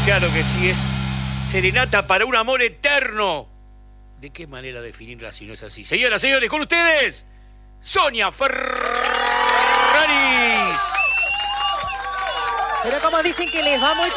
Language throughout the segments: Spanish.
Claro que sí, es Serenata para un amor eterno. ¿De qué manera definirla si no es así? Señoras, señores, con ustedes, Sonia Ferraris. Pero como dicen que les va muy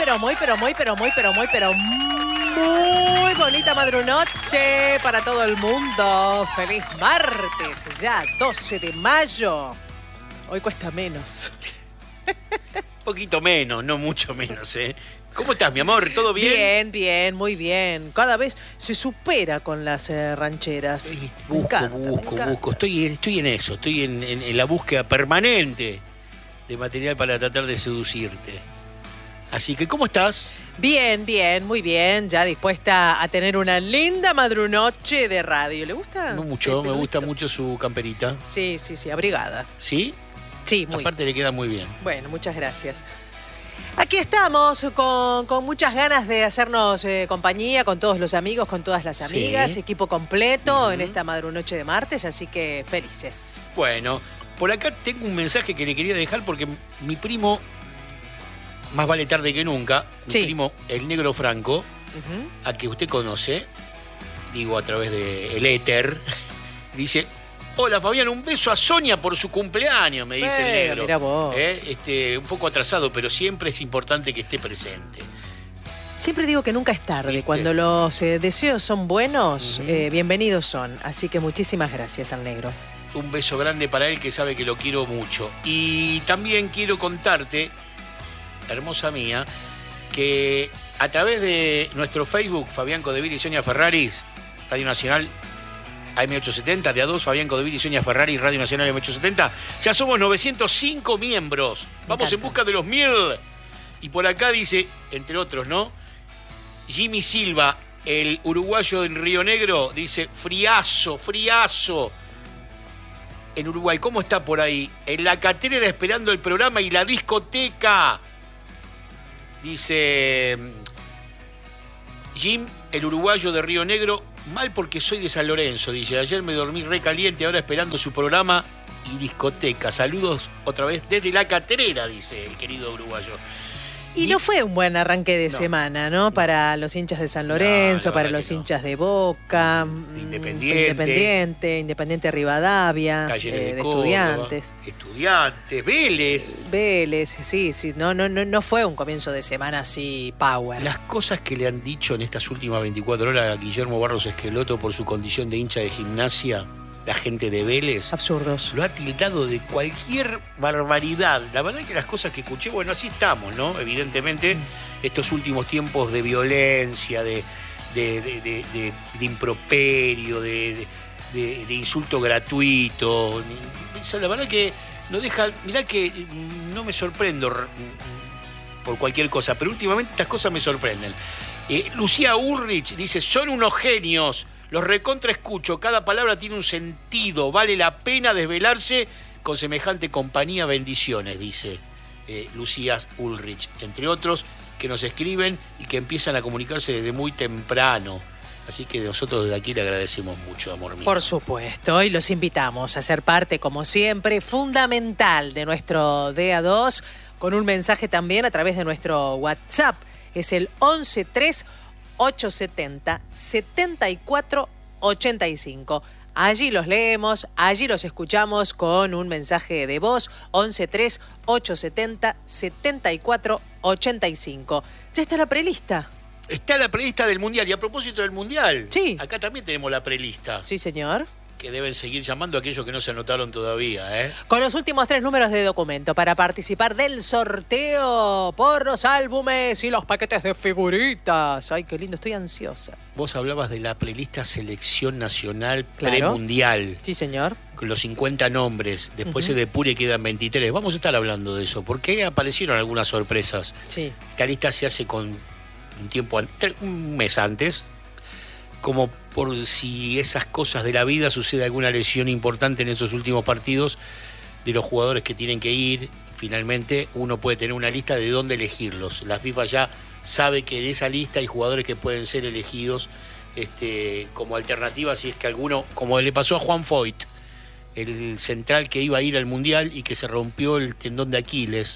bonita madrunoche para todo el mundo. Feliz martes, ya 12 de mayo. Hoy cuesta menos. Un poquito menos, no mucho menos, ¿eh? ¿Cómo estás, mi amor? ¿Todo bien? Bien, muy bien. Cada vez se supera con las rancheras. Busco. Estoy en eso, estoy en la búsqueda permanente de material para tratar de seducirte. Así que, ¿cómo estás? Bien, muy bien. Ya dispuesta a tener una linda madrunoche de radio. ¿Le gusta? No mucho, me gusta mucho su camperita. Sí, abrigada. ¿Sí? Sí, muy bien. Aparte le queda muy bien. Bueno, muchas gracias. Aquí estamos con muchas ganas de hacernos compañía con todos los amigos, con todas las amigas, sí. Equipo completo en esta madrunoche de martes, así que felices. Bueno, por acá tengo un mensaje que le quería dejar porque mi primo, más vale tarde que nunca, mi primo, el Negro Franco, a que usted conoce, digo a través del éter, dice... Hola, Fabián, un beso a Sonia por su cumpleaños, me dice el Negro. Mira vos. Un poco atrasado, pero siempre es importante que esté presente. Siempre digo que nunca es tarde. ¿Viste? Cuando los deseos son buenos, bienvenidos son. Así que muchísimas gracias al Negro. Un beso grande para él, que sabe que lo quiero mucho. Y también quiero contarte, hermosa mía, que a través de nuestro Facebook, Fabián Codevil y Sonia Ferraris, Radio Nacional AM870, de A2, Fabián Codevil y Sonia Ferrari, Radio Nacional AM870. Ya somos 905 miembros. Vamos en busca de los 1000. Y por acá dice, entre otros, ¿no? Jimmy Silva, el uruguayo en Río Negro, dice, friazo. En Uruguay, ¿cómo está por ahí? En la catedral esperando el programa y la discoteca. Dice Jim, el uruguayo de Río Negro. Mal porque soy de San Lorenzo, dice. Ayer me dormí re caliente, ahora esperando su programa y discoteca. Saludos otra vez desde la Catrera, dice el querido uruguayo. Y no fue un buen arranque de semana, ¿no? Para los hinchas de San Lorenzo, para los hinchas de Boca, Independiente Rivadavia, Talleres de Córdoba, Estudiantes, Vélez, sí, no fue un comienzo de semana así power. Las cosas que le han dicho en estas últimas 24 horas a Guillermo Barros Esqueloto por su condición de hincha de Gimnasia, la gente de Vélez, absurdos, lo ha tildado de cualquier barbaridad. La verdad es que las cosas que escuché, bueno, así estamos, ¿no? Evidentemente, estos últimos tiempos de violencia, de improperio, de insulto gratuito. La verdad que no deja... Mirá que no me sorprendo por cualquier cosa, pero últimamente estas cosas me sorprenden. Lucía Ulrich dice, son unos genios. Los recontra escucho, cada palabra tiene un sentido, vale la pena desvelarse con semejante compañía, bendiciones, dice Lucía Ulrich, entre otros, que nos escriben y que empiezan a comunicarse desde muy temprano. Así que nosotros desde aquí le agradecemos mucho, amor mío. Por supuesto, y los invitamos a ser parte, como siempre, fundamental de nuestro DA2, con un mensaje también a través de nuestro WhatsApp. Es el 113870-7485. Allí los leemos, allí los escuchamos con un mensaje de voz, 113870-7485. Ya está la prelista. Está la prelista del Mundial. Y a propósito del Mundial, sí, acá también tenemos la prelista. Sí, señor. Que deben seguir llamando a aquellos que no se anotaron todavía, ¿eh? Con los últimos 3 números de documento para participar del sorteo por los álbumes y los paquetes de figuritas. Ay, qué lindo, estoy ansiosa. Vos hablabas de la prelista Selección Nacional Premundial. Sí, señor. Con los 50 nombres. Después se depure y quedan 23. Vamos a estar hablando de eso, porque aparecieron algunas sorpresas. Sí. Esta lista se hace con un mes antes, como por si esas cosas de la vida sucede alguna lesión importante en esos últimos partidos de los jugadores que tienen que ir. Finalmente uno puede tener una lista de dónde elegirlos. La FIFA ya sabe que en esa lista hay jugadores que pueden ser elegidos como alternativa si es que alguno, como le pasó a Juan Foyt, el central que iba a ir al Mundial y que se rompió el tendón de Aquiles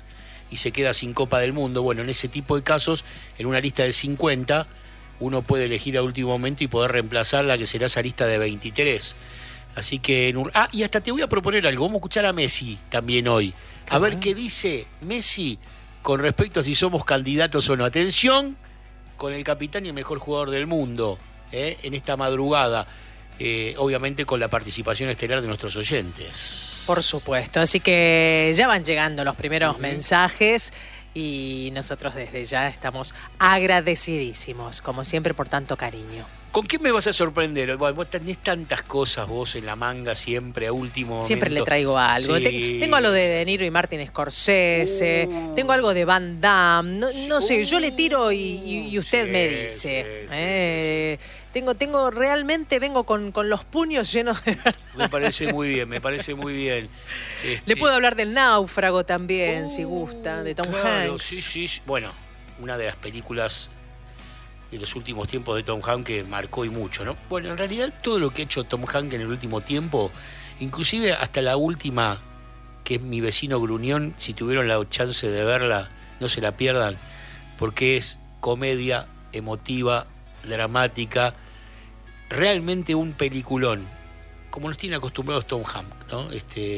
y se queda sin Copa del Mundo. Bueno, en ese tipo de casos, en una lista de 50, uno puede elegir a último momento y poder reemplazar la que será esa lista de 23. Así que... y hasta te voy a proponer algo. Vamos a escuchar a Messi también hoy. A ver qué dice Messi con respecto a si somos candidatos o no. Atención, con el capitán y el mejor jugador del mundo, en esta madrugada. Obviamente con la participación estelar de nuestros oyentes. Por supuesto, así que ya van llegando los primeros mensajes y nosotros desde ya estamos agradecidísimos, como siempre, por tanto cariño. ¿Con qué me vas a sorprender? Vos tenés tantas cosas vos en la manga siempre, a último momento. Siempre le traigo algo. Sí. Tengo algo de Niro y Martin Scorsese, tengo algo de Van Damme, no sé, yo le tiro y usted me dice. Tengo realmente, vengo con los puños llenos de verdad. Me parece muy bien. Le puedo hablar del Náufrago también, si gusta, de Tom Hanks. Sí. Bueno, una de las películas de los últimos tiempos de Tom Hanks que marcó y mucho, ¿no? Bueno, en realidad todo lo que ha hecho Tom Hanks en el último tiempo, inclusive hasta la última, que es Mi vecino gruñón, si tuvieron la chance de verla, no se la pierdan, porque es comedia, emotiva, dramática, realmente un peliculón, como nos tiene acostumbrados Tom Hanks, ¿no?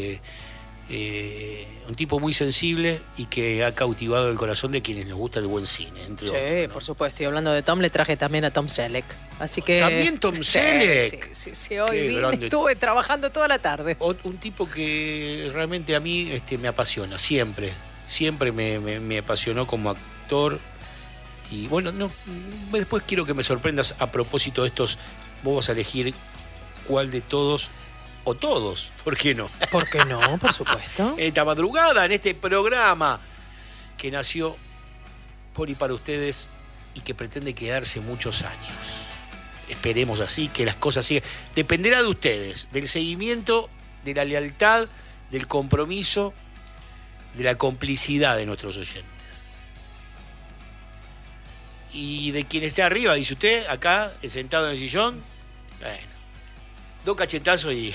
Un tipo muy sensible y que ha cautivado el corazón de quienes nos gusta el buen cine, entre otros, ¿no? Por supuesto, y hablando de Tom, le traje también a Tom Selleck. Así que... ¿También Tom Selleck? Sí, hoy estuve trabajando toda la tarde. Un tipo que realmente a mí me apasiona, siempre me apasionó como actor. Y bueno, después quiero que me sorprendas a propósito de estos. Vos vas a elegir cuál de todos o todos, ¿por qué no? ¿Por qué no? Por supuesto. En esta madrugada, en este programa que nació por y para ustedes y que pretende quedarse muchos años. Esperemos así, que las cosas sigan. Dependerá de ustedes, del seguimiento, de la lealtad, del compromiso, de la complicidad de nuestros oyentes. Y de quien esté arriba, dice usted, acá, sentado en el sillón, bueno, 2 cachetazos y...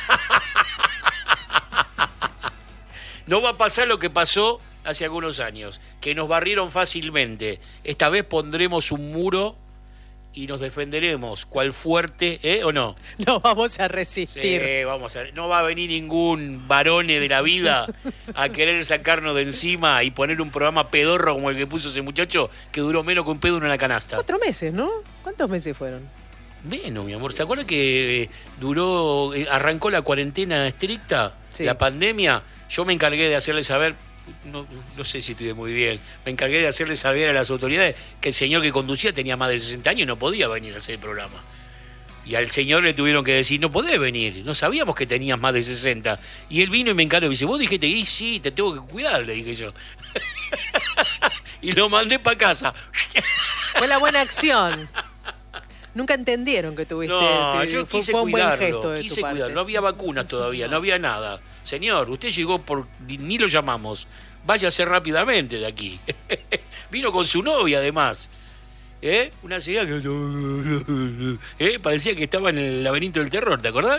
No va a pasar lo que pasó hace algunos años, que nos barrieron fácilmente. Esta vez pondremos un muro y nos defenderemos, cual fuerte, ¿o no? No vamos a resistir. Sí, vamos a ver. No va a venir ningún varone de la vida a querer sacarnos de encima y poner un programa pedorro como el que puso ese muchacho, que duró menos que un pedo en la canasta. 4 meses, ¿no? ¿Cuántos meses fueron? Menos, mi amor. ¿Se acuerda que arrancó la cuarentena estricta, sí, la pandemia? Yo me encargué de hacerle saber, no sé si estuve muy bien, me encargué de hacerle saber a las autoridades que el señor que conducía tenía más de 60 años y no podía venir a hacer el programa. Y al señor le tuvieron que decir, no podés venir, no sabíamos que tenías más de 60. Y él vino y me encargó y dice, vos dijiste, y sí, te tengo que cuidar, le dije yo. Y lo mandé para casa. Fue la buena acción. Nunca entendieron que tuviste... No, yo quise fue un buen cuidarlo, gesto de tu parte. No había vacunas todavía, no había nada. Señor, usted llegó ni lo llamamos. Váyase rápidamente de aquí. Vino con su novia, además. Una señora que... parecía que estaba en el laberinto del terror, ¿te acordás?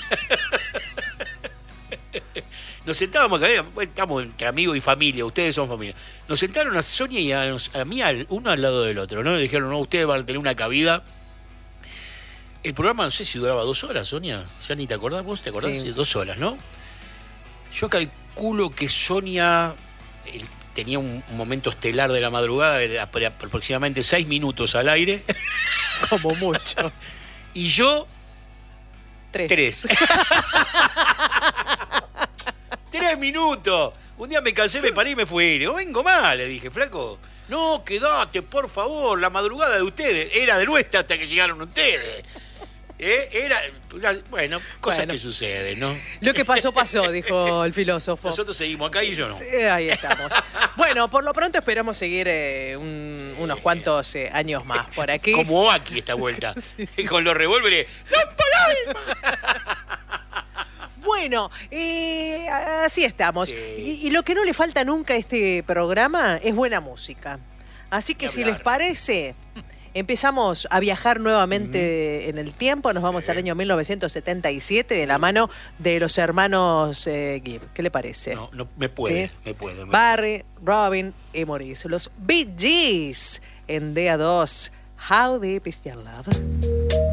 Nos sentábamos acá, estamos entre amigos y familia, ustedes son familia. Nos sentaron a Sonia y a mí, uno al lado del otro, ¿no? Le dijeron, no, ustedes van a tener una cabida. El programa, no sé si duraba 2 horas, Sonia. Ya ni te acordás, vos te acordás, sí. 2 horas, ¿no? Yo calculo que Sonia tenía un momento estelar de la madrugada de aproximadamente 6 minutos al aire. Como mucho. Y yo... 3. 3 minutos. Un día me cansé, me paré y me fui. No vengo más, le dije, flaco. No, quedate, por favor, la madrugada de ustedes. Era de nuestra hasta que llegaron ustedes. Bueno, cosas que suceden, ¿no? Lo que pasó, pasó, dijo el filósofo. Nosotros seguimos acá y yo no. Sí, ahí estamos. Bueno, por lo pronto esperamos seguir unos cuantos años más por aquí. Como aquí esta vuelta. Sí. Con los revólveres. ¡La palabra! Bueno, así estamos. Sí. Y lo que no le falta nunca a este programa es buena música. Así que si les parece, empezamos a viajar nuevamente en el tiempo. Nos vamos al año 1977 de la mano de los hermanos Gibb. ¿Qué le parece? No, me puede, ¿Sí? me puede. Barry, Robin y Maurice. Los Bee Gees en Día 2. How Deep Is Your Love?